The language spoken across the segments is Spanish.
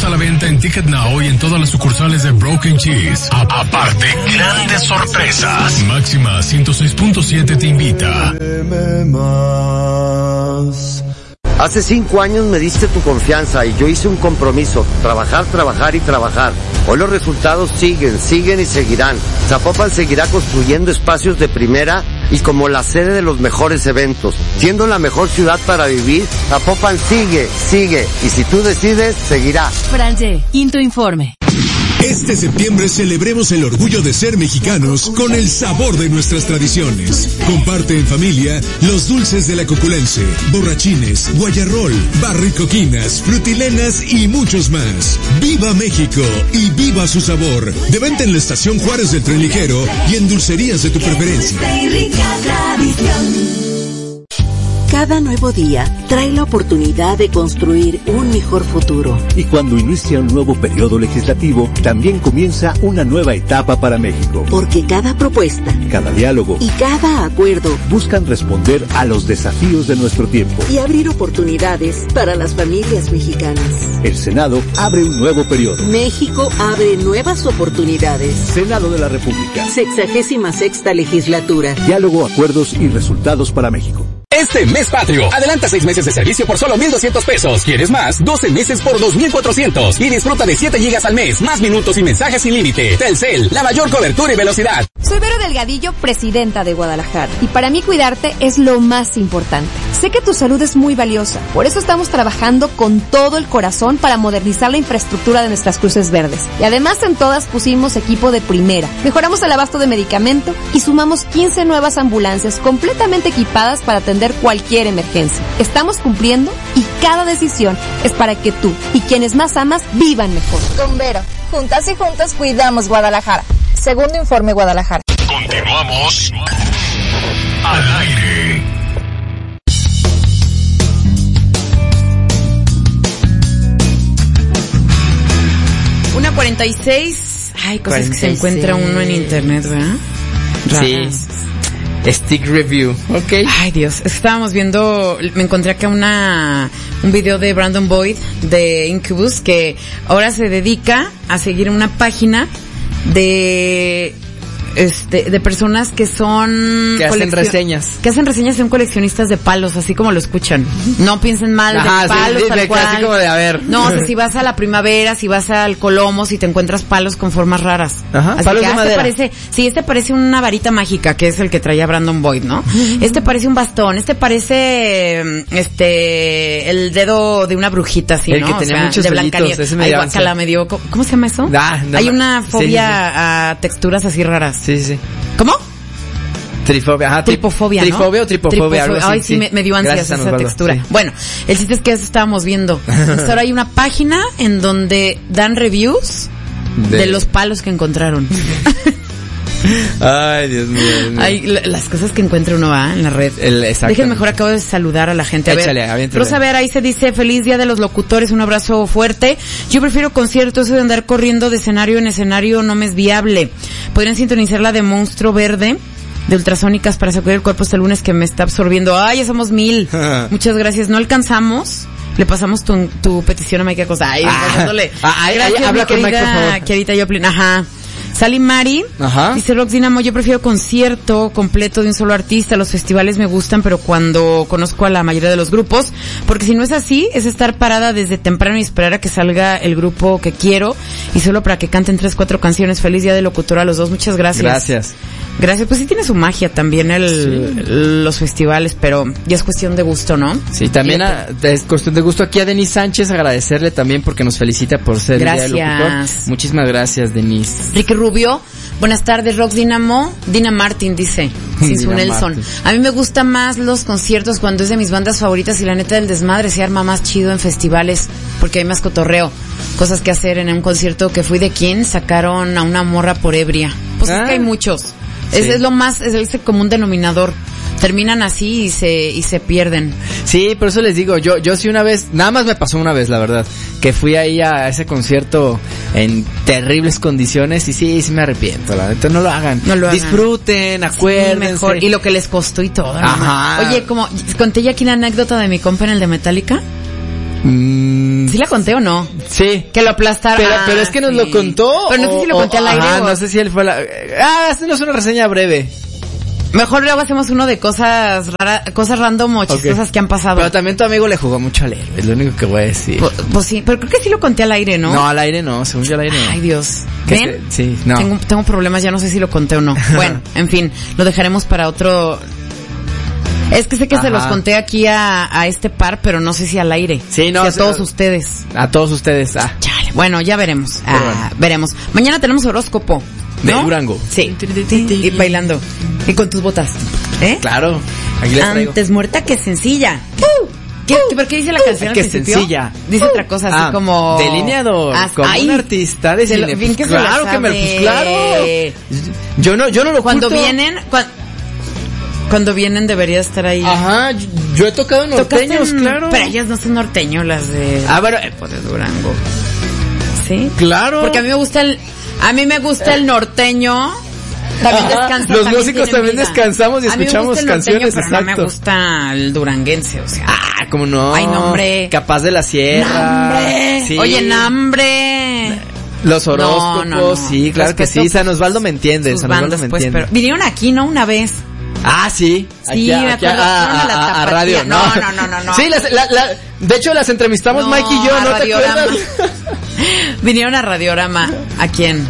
a la venta en Ticket Now y en todas las sucursales de Broken Cheese. Aparte, grandes sorpresas. Máxima 106.7 te invita. Hace 5 años me diste tu confianza y yo hice un compromiso, trabajar, trabajar y trabajar. Hoy los resultados siguen y seguirán. Zapopan seguirá construyendo espacios de primera y como la sede de los mejores eventos. Siendo la mejor ciudad para vivir, Zapopan sigue. Y si tú decides, seguirá. Franje, quinto informe. Este septiembre celebremos el orgullo de ser mexicanos con el sabor de nuestras tradiciones. Comparte en familia los dulces de la Coculense, borrachines, guayarrol, barricoquinas, frutilenas y muchos más. ¡Viva México y viva su sabor! De venta en la Estación Juárez del Tren Ligero y en dulcerías de tu preferencia. Cada nuevo día trae la oportunidad de construir un mejor futuro. Y cuando inicia un nuevo periodo legislativo, también comienza una nueva etapa para México. Porque cada propuesta, cada diálogo y cada acuerdo buscan responder a los desafíos de nuestro tiempo y abrir oportunidades para las familias mexicanas. El Senado abre un nuevo periodo. México abre nuevas oportunidades. Senado de la República. 66ª legislatura. Diálogo, acuerdos y resultados para México. Este mes patrio, adelanta 6 meses de servicio por solo 1,200 pesos. ¿Quieres más? 12 meses por 2,400. Y disfruta de 7 gigas al mes, más minutos y mensajes sin límite. Telcel, la mayor cobertura y velocidad. Soy Vero Delgadillo, presidenta de Guadalajara. Y para mí cuidarte es lo más importante. Sé que tu salud es muy valiosa. Por eso estamos trabajando con todo el corazón para modernizar la infraestructura de nuestras cruces verdes. Y además en todas pusimos equipo de primera. Mejoramos el abasto de medicamento y sumamos 15 nuevas ambulancias completamente equipadas para atender cualquier emergencia. Estamos cumpliendo y cada decisión es para que tú y quienes más amas vivan mejor. Con Vero, juntas y juntos cuidamos Guadalajara. Segundo informe Guadalajara. Continuamos al aire. Una 46. Ay, cosas 46. Que se encuentra uno en internet, ¿verdad? Raras. Sí. Stick review, okay. Ay, Dios, estábamos viendo, me encontré acá un video de Brandon Boyd de Incubus que ahora se dedica a seguir una página de personas que son que hacen reseñas. Que hacen reseñas, son coleccionistas de palos, así como lo escuchan. No piensen mal de palos, sí, tal cual. Así como de, a ver. No, o sea, si vas a la Primavera, si vas al Colomo, si te encuentras palos con formas raras. Ajá, así palos que, de madera. Este parece una varita mágica, que es el que traía Brandon Boyd, ¿no? Este parece un bastón, este parece el dedo de una brujita, así, el ¿no? Que tenía muchos de Blancanieves. ese me dio, ¿cómo se llama eso? Hay una fobia a texturas así raras. Sí. ¿Cómo? Trifobia, ajá. Tripofobia, ¿no? Trifobia o tripofobia, algo así. Ay, sí, me dio ansias esa textura. Sí. Bueno, el chiste es que eso estábamos viendo. Entonces ahora hay una página en donde dan reviews de los palos que encontraron. Ay, Dios mío. Ay, las cosas que encuentra uno en la red. Dejen mejor, acabo de saludar a la gente. A ver, Rosa Vera, ahí se dice, feliz día de los locutores, un abrazo fuerte. Yo prefiero conciertos, eso de andar corriendo de escenario en escenario no me es viable. Podrían sintonizar la de Monstruo Verde de Ultrasónicas para sacudir el cuerpo este lunes que me está absorbiendo. Ay, ya somos 1000. Muchas gracias. No alcanzamos. Le pasamos tu petición a Mike Acosta. Ay, pasándole. Gracias, habla con Mike, por favor. Querida Joplin. Ajá. Sally Mari, dice Rox Dinamo, yo prefiero concierto completo de un solo artista, los festivales me gustan, pero cuando conozco a la mayoría de los grupos, porque si no es así, es estar parada desde temprano y esperar a que salga el grupo que quiero, y solo para que canten 3-4 canciones. Feliz día de locutor a los dos, muchas gracias. Gracias, pues sí tiene su magia también los festivales, pero ya es cuestión de gusto, ¿no? Sí, también es cuestión de gusto. Aquí a Denise Sánchez agradecerle también porque nos felicita por ser el día del locutor. Muchísimas gracias, Denise. Ricky Rubio, buenas tardes, Rox Dinamo. Dina Martin dice, sin su Nelson. A mí me gustan más los conciertos cuando es de mis bandas favoritas y la neta del desmadre se arma más chido en festivales porque hay más cotorreo. Cosas que hacer en un concierto que fui de quién, sacaron a una morra por ebria. Pues es que hay muchos. Sí. Es lo más, es el común denominador. Terminan así y se pierden. Sí, por eso les digo, yo sí una vez, nada más me pasó una vez, la verdad, que fui ahí a ese concierto en terribles condiciones y sí me arrepiento, la neta, no lo hagan. Disfruten, acuérdense. Sí, mejor. Y lo que les costó y todo, ¿no? Ajá. Oye, como conté ya aquí la anécdota de mi compa en el de Metallica. ¿Sí la conté o no? Sí. Que lo aplastaron. Pero es que nos lo contó. Pero no sé si lo conté al aire. No sé si él fue esta no es una reseña breve. Mejor luego hacemos uno de cosas raras, cosas random o chistosas que han pasado. Pero también tu amigo le jugó mucho al héroe, es lo único que voy a decir. Pues sí, pero creo que sí lo conté al aire, ¿no? No, al aire no, según yo al aire no. Ay, Dios. ¿Ven? Sí, no. Tengo problemas, ya no sé si lo conté o no. Bueno, en fin, lo dejaremos para otro... Es que sé que se los conté aquí a este par, pero no sé si al aire. Sí, no. Si a todos ustedes. A todos ustedes, Chale. Bueno, ya veremos. Veremos. Mañana tenemos horóscopo. ¿No? De Durango. Sí. Y bailando. Y con tus botas. Claro. Aquí les traigo. Antes muerta que sencilla. ¿Por qué dice la canción al principio? Sencilla. Dice otra cosa así como... Delineador. Como un artista de cine. Bien que claro que claro. Yo no lo Cuando vienen... Cuando vienen debería estar ahí. Ajá, yo he tocado norteños, claro. Pero ellas no son norteños, las de... bueno. De Durango. ¿Sí? Claro. Porque a mí me gusta el norteño. También descansa. Los músicos también descansamos y escuchamos canciones, pero no me gusta el duranguense, o sea. ¿cómo no? Ay, nombre. Capaz de la Sierra. ¡Nambre! Sí. Oye, Nambre. Los horóscopos, no. Sí, claro que sí. San Osvaldo me entiende, San Osvaldo me entiende. Pero vinieron aquí, ¿no? Una vez. Sí. Sí, aquí a radio. No. Sí, de hecho las entrevistamos Mike y yo, ¿no te acuerdas? Vinieron a Radiorama. ¿A quién?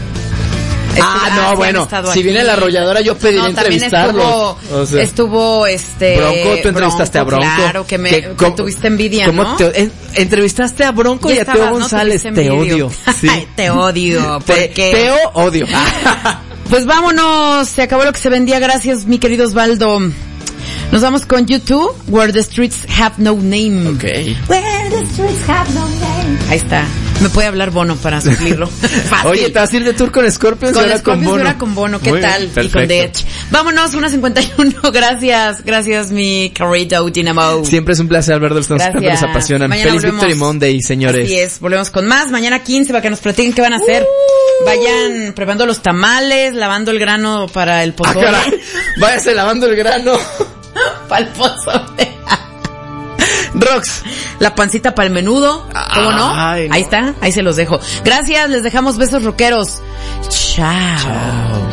Bueno, si viene la arrolladora yo pediría entrevistarlos. Estuvo Bronco, tú entrevistaste a Bronco. Claro, que tuviste envidia, ¿cómo ¿no? Entrevistaste a Bronco y a Teo González. Te odio. Sí. Te odio, porque... Teo odio. Pues vámonos, se acabó lo que se vendía, gracias mi querido Osvaldo. Nos vamos con YouTube, Where the Streets Have No Name. Okay. Where the Streets Have No Name. Ahí está. Me puede hablar Bono para suplirlo. Fácil. Oye, ¿te vas a ir de tour con Scorpions? Con Scorpions era con Bono. ¿Qué tal? Perfecto. Y con The Edge. Vámonos, 1:51. Gracias mi querido Dynamo. Siempre es un placer, Alberto. Los temas que nos apasionan. Mañana Feliz Victory Monday, señores. Así es, volvemos con más. Mañana 15 para que nos platiquen qué van a hacer. Vayan preparando los tamales, lavando el grano para el pozole. Váyase lavando el grano. Para el pozole. Rox. La pancita para el menudo. ¿Cómo no? Ahí está, ahí se los dejo. Gracias, les dejamos besos rockeros. Chao.